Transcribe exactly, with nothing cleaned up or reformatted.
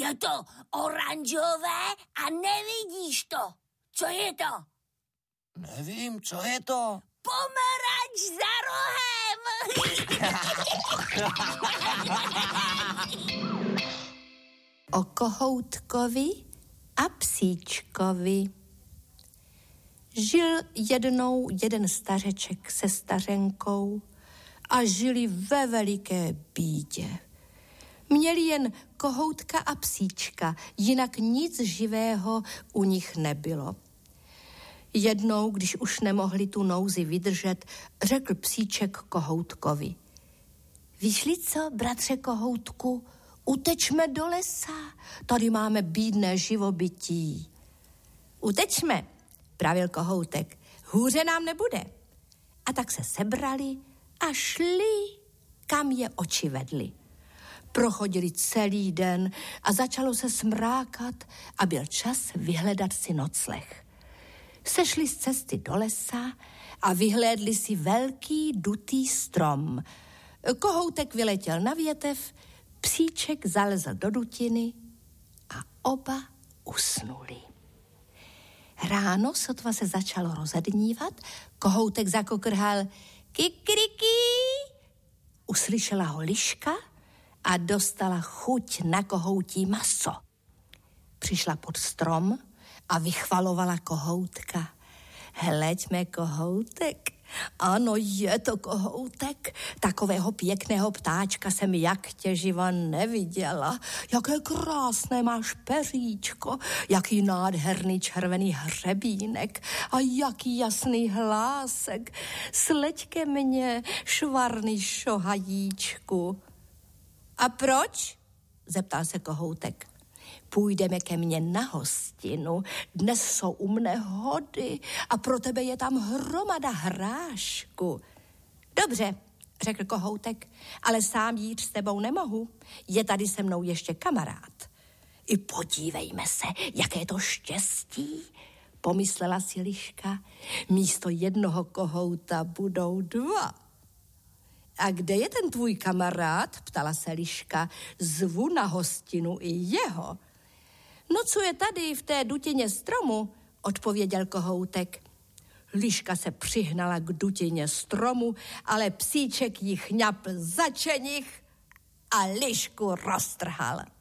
Je to oranžové a nevidíš to. Co je to? Nevím, co je to. Pomeranč za rohem. O kohoutkovi a psíčkovi. Žil jednou jeden stařeček se stařenkou a žili ve veliké bídě. Měli jen kohoutka a psíčka, jinak nic živého u nich nebylo. Jednou, když už nemohli tu nouzi vydržet, řekl psíček kohoutkovi. Víš-li co, bratře kohoutku, utečme do lesa, tady máme bídné živobytí. Utečme, pravil kohoutek, hůře nám nebude. A tak se sebrali a šli, kam je oči vedly. Prochodili celý den a začalo se smrákat a byl čas vyhledat si nocleh. Sešli z cesty do lesa a vyhlédli si velký dutý strom. Kohoutek vyletěl na větev, psíček zalezl do dutiny a oba usnuli. Ráno sotva se začalo rozednívat, kohoutek zakokrhal kikriki. Uslyšela ho liška a dostala chuť na kohoutí maso. Přišla pod strom a vychvalovala kohoutka. Hleď mé kohoutek, ano, je to kohoutek. Takového pěkného ptáčka jsem jak tě živa neviděla. Jaké krásné máš peříčko, jaký nádherný červený hřebínek a jaký jasný hlásek. Sleď ke mně, švarný šohajíčku. A proč? Zeptal se kohoutek. Půjdeme ke mně na hostinu. Dnes jsou u mne hody a pro tebe je tam hromada hrášku. Dobře, řekl kohoutek, ale sám jít s tebou nemohu. Je tady se mnou ještě kamarád. I podívejme se, jaké to štěstí, pomyslela si liška. Místo jednoho kohouta budou dva. A kde je ten tvůj kamarád? Ptala se liška. Zvu na hostinu i jeho. Nocuje tady v té dutině stromu, odpověděl kohoutek. Liška se přihnala k dutině stromu, ale psíček jí chňapl za čenich a lišku roztrhal.